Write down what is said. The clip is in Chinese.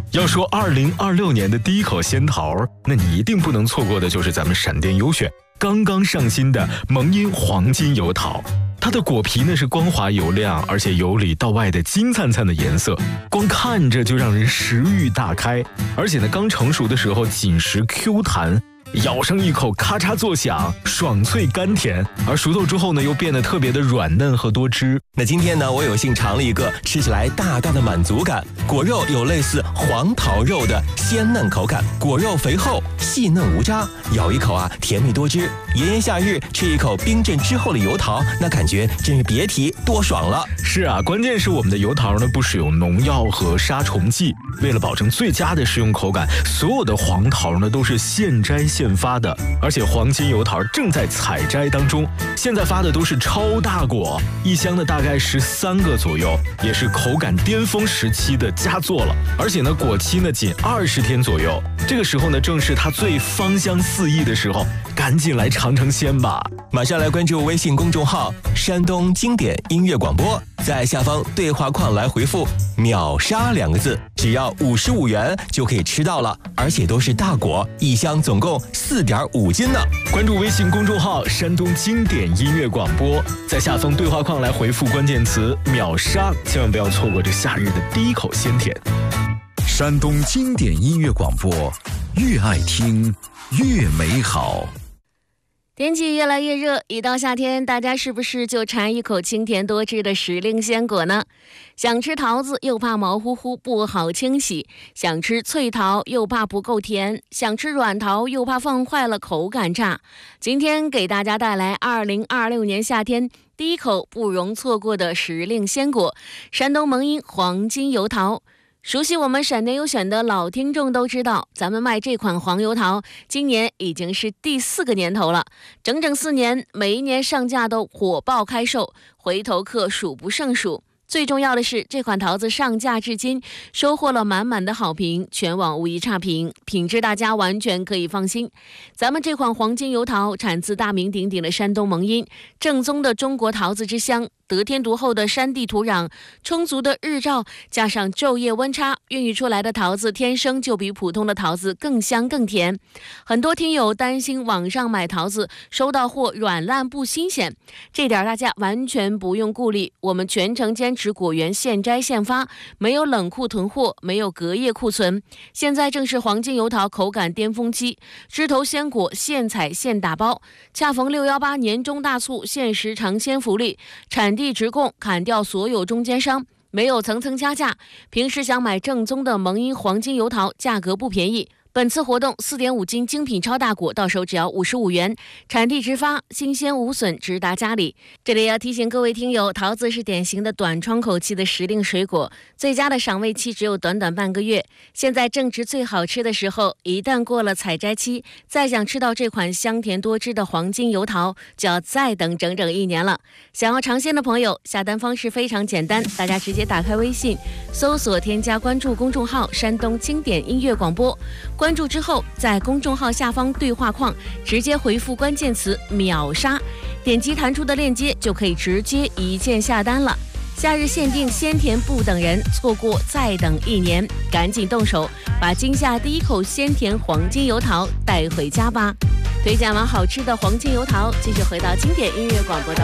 要说2026年的第一口仙桃，那你一定不能错过的就是咱们闪电优选刚刚上新的萌音黄金油桃。它的果皮呢是光滑油亮，而且由里到外的金灿灿的颜色，光看着就让人食欲大开。而且呢，刚成熟的时候紧实 Q 弹，咬上一口咔嚓作响，爽脆甘甜，而熟透之后呢又变得特别的软嫩和多汁。 那今天呢，我有幸尝了一个吃起来大大的满足感，果肉有类似黄桃肉的鲜嫩口感，果肉肥厚细嫩无渣，咬一口啊甜蜜多汁。炎炎夏日吃一口冰镇之后的油桃，那感觉真是别提多爽了。 是啊，关键是我们的油桃呢不使用农药和杀虫剂，为了保证最佳的食用口感，所有的黄桃呢都是现摘现发的，而且黄金油桃正在采摘当中，现在发的都是超大果，一箱呢大概13个左右，也是口感巅峰时期的佳作了。而且呢果期呢仅20天左右，这个时候呢正是它最芳香四溢的时候，赶紧来尝尝鲜吧。 马上来关注微信公众号山东经典音乐广播，在下方对话框来回复秒杀2个字，只要55元就可以吃到了，而且都是大果，一箱总共4.5斤呢。 关注微信公众号山东经典音乐广播，在下方对话框来回复关键词秒杀，千万不要错过这夏日的第一口鲜甜。 山东经典音乐广播，越爱听越美好。 天气越来越热，一到夏天，大家是不是就馋一口清甜多汁的时令鲜果呢？想吃桃子又怕毛乎乎不好清洗，想吃脆桃又怕不够甜，想吃软桃又怕放坏了口感差。今天给大家带来2026年夏天第一口不容错过的时令鲜果——山东萌音黄金油桃。熟悉我们闪电优选的老听众都知道，咱们卖这款黄油桃今年已经是第4个年头了，整整4年，每一年上架都火爆开售，回头客数不胜数。最重要的是，这款桃子上架至今收获了满满的好评，全网无一差评，品质大家完全可以放心。咱们这款黄金油桃产自大名鼎鼎的山东萌音，正宗的中国桃子之乡，得天独厚的山地土壤，充足的日照，加上昼夜温差，孕育出来的桃子天生就比普通的桃子更香更甜。很多听友担心网上买桃子收到货软烂不新鲜，这点大家完全不用顾虑，我们全程坚持果园现摘现发，没有冷库囤货，没有隔夜库存。现在正是黄金油桃口感巅峰期，枝头鲜果现采现打包，恰逢618年中大促限时尝鲜福利，产地直供，砍掉所有中间商，没有层层加价。平时想买正宗的萌音黄金油桃，价格不便宜。本次活动4.5斤精品超大果到手只要55元，产地直发，新鲜无损，直达家里。这里要提醒各位听友，桃子是典型的短窗口期的时令水果，最佳的赏味期只有短短半个月。现在正值最好吃的时候，一旦过了采摘期，再想吃到这款香甜多汁的黄金油桃，就要再等整整1年了。想要尝鲜的朋友，下单方式非常简单，大家直接打开微信，搜索添加关注公众号山东经典音乐广播，关注之后，在公众号下方对话框直接回复关键词秒杀，点击弹出的链接就可以直接一键下单了。夏日限定鲜甜不等人，错过再等1年，赶紧动手把今夏第一口鲜甜黄金油桃带回家吧。推荐完好吃的黄金油桃，继续回到经典音乐广播的